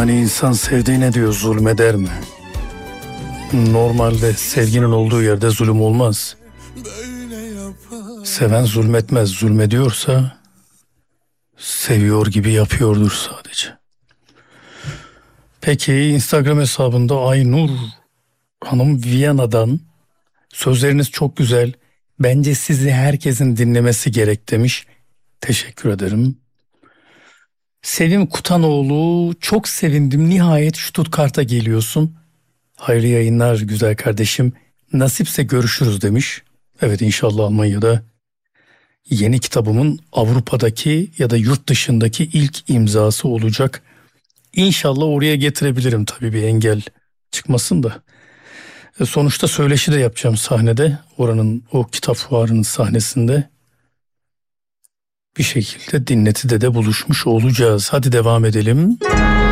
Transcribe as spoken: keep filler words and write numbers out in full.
Yani insan sevdiğine diyor zulmeder mi? Normalde sevginin olduğu yerde zulüm olmaz. Seven zulmetmez, zulmediyorsa seviyor gibi yapıyordur sadece. Peki Instagram hesabında Aynur Hanım Viyana'dan sözleriniz çok güzel. Bence sizi herkesin dinlemesi gerek demiş. Teşekkür ederim. Sevim Kutanoğlu, çok sevindim, nihayet Stuttgart'a geliyorsun. Hayırlı yayınlar güzel kardeşim. Nasipse görüşürüz demiş. Evet, inşallah Almanya'da yeni kitabımın Avrupa'daki ya da yurt dışındaki ilk imzası olacak. İnşallah oraya getirebilirim, tabii bir engel çıkmasın da. Sonuçta söyleşi de yapacağım sahnede. Oranın o kitap fuarının sahnesinde. Bir şekilde Dinleti'de de buluşmuş olacağız. Hadi devam edelim.